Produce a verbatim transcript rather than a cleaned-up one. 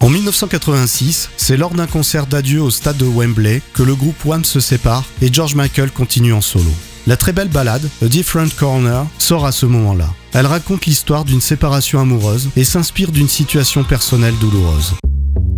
En dix-neuf cent quatre-vingt-six, c'est lors d'un concert d'adieu au stade de Wembley que le groupe Wham se sépare et George Michael continue en solo. La très belle ballade A Different Corner sort à ce moment-là. Elle raconte l'histoire d'une séparation amoureuse et s'inspire d'une situation personnelle douloureuse.